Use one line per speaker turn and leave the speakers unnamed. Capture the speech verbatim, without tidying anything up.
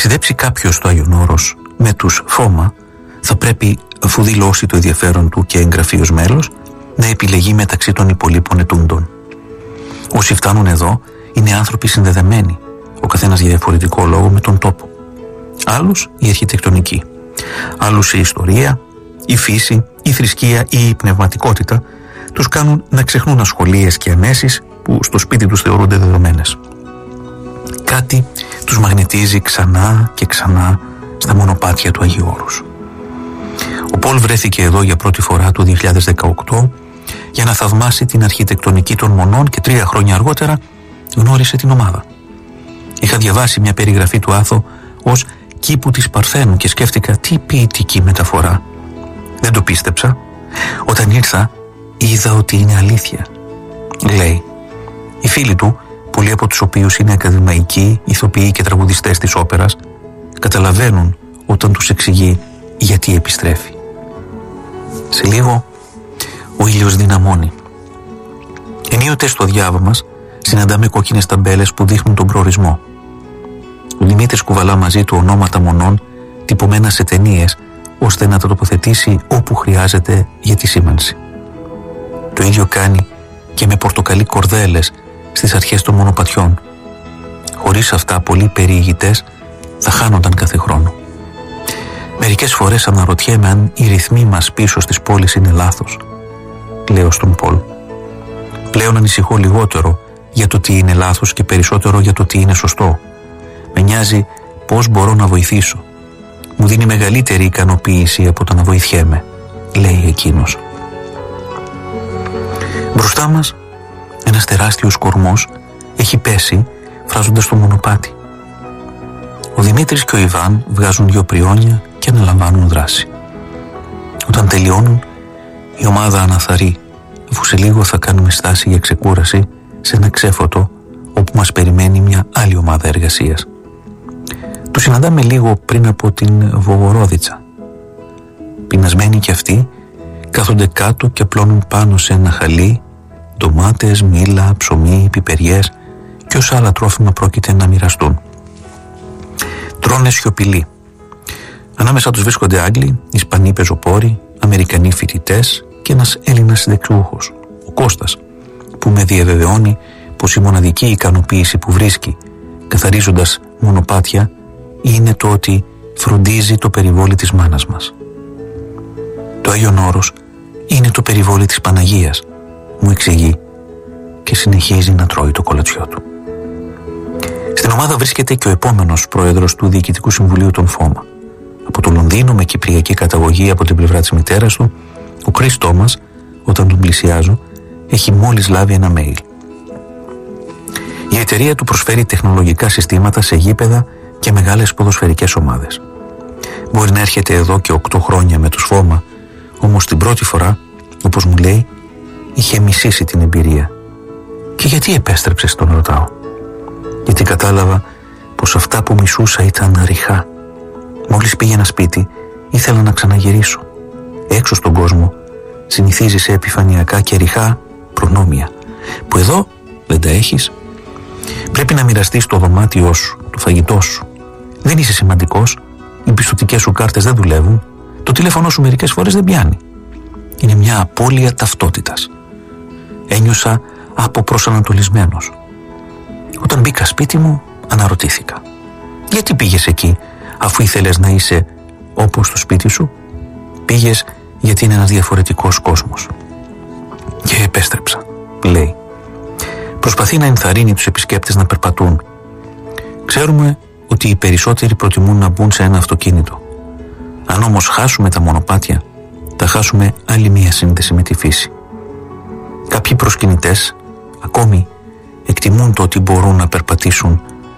ταξιδέψει κάποιος στο Άγιον Όρος με τους Φώμα, θα πρέπει, αφού δηλώσει το ενδιαφέρον του και εγγραφεί ως μέλος, να επιλεγεί μεταξύ των υπολείπων ετούντων. Όσοι φτάνουν εδώ είναι άνθρωποι συνδεδεμένοι, ο καθένας για διαφορετικό λόγο, με τον τόπο. Άλλους η αρχιτεκτονική, άλλους η ιστορία, η φύση, η θρησκεία ή η πνευματικότητα τους κάνουν να ξεχνούν ασχολίες και ανέσεις που στο σπίτι τους θεωρούνται δεδομένες. Κάτι τους μαγνητίζει ξανά και ξανά στα μονοπάτια του Αγίου Όρους. Ο Πολ βρέθηκε εδώ για πρώτη φορά το δύο χιλιάδες δεκαοκτώ για να θαυμάσει την αρχιτεκτονική των μονών και τρία χρόνια αργότερα γνώρισε την ομάδα. Είχα διαβάσει μια περιγραφή του Άθο ως κήπου της Παρθένου και σκέφτηκα τι ποιητική μεταφορά. Δεν το πίστεψα. Όταν ήρθα είδα ότι είναι αλήθεια. Λέει, οι φίλοι του, πολλοί από τους οποίους είναι ακαδημαϊκοί, ηθοποιοί και τραγουδιστές της όπερας, καταλαβαίνουν όταν τους εξηγεί γιατί επιστρέφει. Σε λίγο ο ήλιος δυναμώνει. Ενίοτε στο διάβα μας συναντάμε κόκκινες ταμπέλες που δείχνουν τον προορισμό. Ο Δημήτρης κουβαλά μαζί του ονόματα μονών τυπωμένα σε ταινίες, ώστε να τα τοποθετήσει όπου χρειάζεται για τη σήμανση. Το ίδιο κάνει και με πορτοκαλί κορδέλες στις αρχές των μονοπατιών. Χωρίς αυτά πολλοί περιηγητές θα χάνονταν κάθε χρόνο. Μερικές φορές αναρωτιέμαι αν οι ρυθμοί μας πίσω στις πόλεις είναι λάθος, λέω στον Πολ. Πλέον ανησυχώ λιγότερο για το τι είναι λάθος και περισσότερο για το τι είναι σωστό. Με νοιάζει πώς μπορώ να βοηθήσω. Μου δίνει μεγαλύτερη ικανοποίηση από το να βοηθιέμαι, λέει εκείνος. Μπροστά μας ένας τεράστιος κορμός έχει πέσει φράζοντας το μονοπάτι. Ο Δημήτρης και ο Ιβάν βγάζουν δυο πριόνια και αναλαμβάνουν δράση. Όταν τελειώνουν, η ομάδα αναθαρεί, αφού σε λίγο θα κάνουμε στάση για ξεκούραση σε ένα ξέφωτο όπου μας περιμένει μια άλλη ομάδα εργασίας. Τους συναντάμε λίγο πριν από την Βογορόδιτσα. Πεινασμένοι κι αυτοί κάθονται κάτω και απλώνουν πάνω σε ένα χαλί ντομάτες, μήλα, ψωμί, πιπεριές και όσα άλλα τρόφιμα πρόκειται να μοιραστούν. Τρώνε σιωπηλοί. Ανάμεσα τους βρίσκονται Άγγλοι, Ισπανοί πεζοπόροι, Αμερικανοί φοιτητές και ένας Έλληνας συνταξιούχος, ο Κώστας, που με διαβεβαιώνει πως η μοναδική ικανοποίηση που βρίσκει καθαρίζοντας μονοπάτια είναι το ότι φροντίζει το περιβόλι της μάνας μας. Το Άγιον Όρος είναι το περιβόλι της Παναγίας, μου εξηγεί και συνεχίζει να τρώει το κολατσιό του. Στην ομάδα βρίσκεται και ο επόμενος πρόεδρος του Διοικητικού Συμβουλίου των Φώμα. Από το Λονδίνο, με κυπριακή καταγωγή από την πλευρά της μητέρας του, ο Κρίς Τόμας, όταν τον πλησιάζω, έχει μόλις λάβει ένα mail. Η εταιρεία του προσφέρει τεχνολογικά συστήματα σε γήπεδα και μεγάλες ποδοσφαιρικές ομάδες. Μπορεί να έρχεται εδώ και οκτώ χρόνια με τους Φώμα, όμως την πρώτη φορά, όπως μου λέει, είχε μισήσει την εμπειρία. Και γιατί επέστρεψες, τον ρωτάω. Γιατί κατάλαβα πως αυτά που μισούσα ήταν ριχά. Μόλις πήγαινα σπίτι, ήθελα να ξαναγυρίσω. Έξω στον κόσμο συνηθίζεις σε επιφανειακά και ριχά προνόμια, που εδώ δεν τα έχεις. Πρέπει να μοιραστείς το δωμάτιό σου, το φαγητό σου. Δεν είσαι σημαντικός, οι πιστωτικές σου κάρτες δεν δουλεύουν, το τηλέφωνο σου μερικές φορές δεν πιάνει. Είναι μια απώλεια ταυτότητας. Ένιωσα αποπροσανατολισμένος. Όταν μπήκα σπίτι μου, αναρωτήθηκα. Γιατί πήγες εκεί, αφού ήθελες να είσαι όπως στο σπίτι σου? Πήγες γιατί είναι ένας διαφορετικός κόσμος. Και επέστρεψα, λέει. Προσπαθεί να ενθαρρύνει τους επισκέπτες να περπατούν. Ξέρουμε ότι οι περισσότεροι προτιμούν να μπουν σε ένα αυτοκίνητο. Αν όμως χάσουμε τα μονοπάτια, θα χάσουμε άλλη μία σύνδεση με τη φύση. Κάποιοι προσκυνητές ακόμη εκτιμούν το ότι μπορούν να περπατήσουν